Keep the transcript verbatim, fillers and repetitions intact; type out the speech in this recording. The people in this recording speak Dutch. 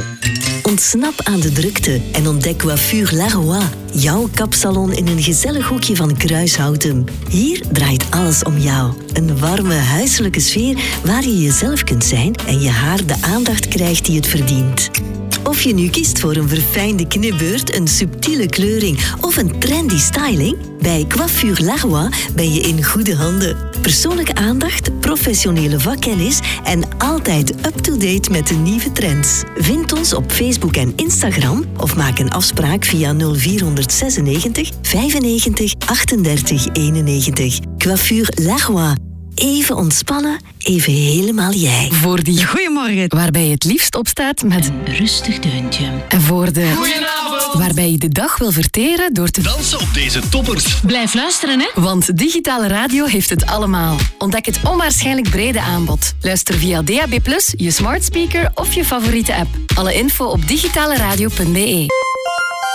Ontsnap aan de drukte en ontdek Coiffure Laroy, jouw kapsalon in een gezellig hoekje van Kruishouten. Hier draait alles om jou. Een warme, huiselijke sfeer waar je jezelf kunt zijn en je haar de aandacht krijgt die het verdient. Of je nu kiest voor een verfijnde knipbeurt, een subtiele kleuring of een trendy styling, bij Coiffure Laroy ben je in goede handen. Persoonlijke aandacht, professionele vakkennis en altijd up-to-date met de nieuwe trends. Vind ons op Facebook en Instagram of maak een afspraak via nul vier zesennegentig vijfennegentig achtendertig eenennegentig. Coiffure Laroy. Even ontspannen, even helemaal jij. Voor die Goedemorgen. waarbij je het liefst opstaat met Een rustig deuntje. en voor de Goedenavond! waarbij je de dag wil verteren door te Dansen op deze toppers. Blijf luisteren, hè. Want digitale radio heeft het allemaal. Ontdek het onwaarschijnlijk brede aanbod. Luister via D A B plus, je smart speaker of je favoriete app. Alle info op digitaleradio punt b e.